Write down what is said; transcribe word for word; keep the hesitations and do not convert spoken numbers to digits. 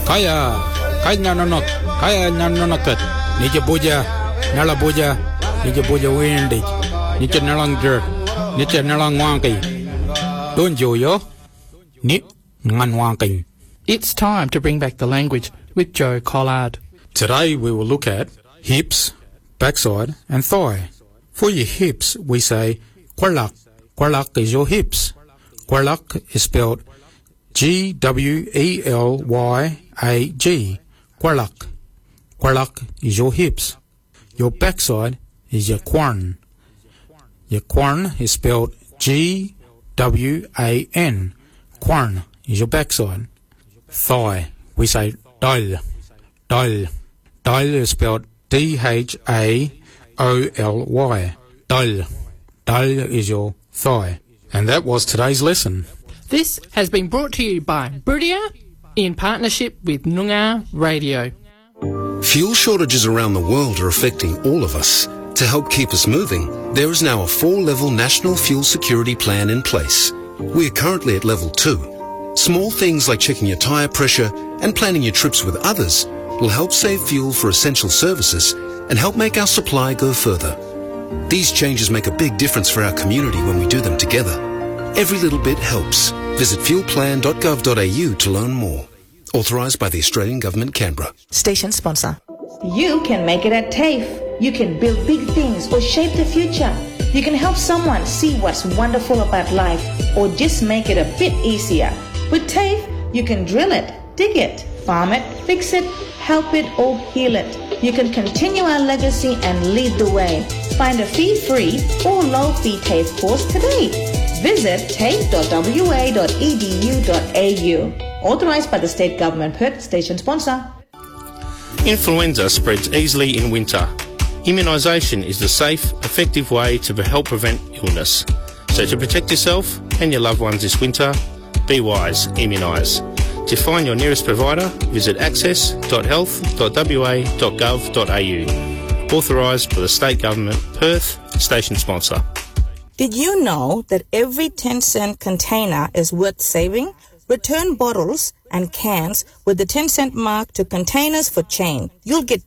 Kaya, kaya nanonok, kaya nanonokat. Nija buja, nala buja, nija buja windy. Nija nalang jerk, nija nalang wanky. Don't you yo? Ni ngan wanking. It's time to bring back the language with Joe Collard. Today we will look at hips, backside and thigh. For your hips, we say quirlak. Quirlak is your hips. Quirlak is spelled G W E L Y A G. Quirlak. Quirlak is your hips. Your backside is your quarn. Your quarn is spelled G W A N. Quarn is your backside. Thigh, we say dal. Dal. Dal is spelled D H A O L Y. Dal. Dal is your thigh. And that was today's lesson. This has been brought to you by Brudia in partnership with Noongar Radio. Fuel shortages around the world are affecting all of us. To help keep us moving, there is now a four-level national fuel security plan in place. We are currently at level two. Small things like checking your tyre pressure and planning your trips with others will help save fuel for essential services and help make our supply go further. These changes make a big difference for our community when we do them together. Every little bit helps. Visit fuel plan dot gov dot a u to learn more. Authorised by the Australian Government, Canberra. Station sponsor. You can make it at TAFE. You can build big things or shape the future. You can help someone see what's wonderful about life or just make it a bit easier. With TAFE, you can drill it, dig it, farm it, fix it, help it or heal it. You can continue our legacy and lead the way. Find a fee-free or low-fee TAFE course today. Visit tafe dot w a dot e d u dot a u. Authorised by the State Government, Perth. Station sponsor. Influenza spreads easily in winter. Immunisation is the safe, effective way to help prevent illness. So to protect yourself and your loved ones this winter, be wise, immunise. To find your nearest provider, visit access dot health dot w a dot gov dot a u. Authorised by the State Government, Perth. Station sponsor. Did you know that every ten cent container is worth saving? Return bottles and cans with the ten cent mark to Containers for Change. You'll get